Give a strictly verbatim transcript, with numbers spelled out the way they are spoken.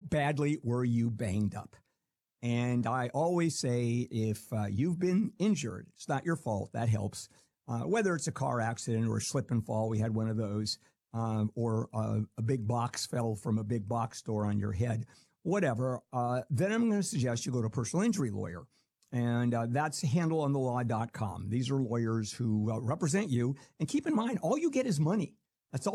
badly were you banged up? And I always say, if uh, you've been injured, it's not your fault. That helps. Uh, whether it's a car accident or a slip and fall, we had one of those, um, or uh, a big box fell from a big box store on your head, whatever. Uh, then I'm going to suggest you go to a personal injury lawyer. And uh, that's handle on the law dot com. These are lawyers who uh, represent you. And keep in mind, all you get is money.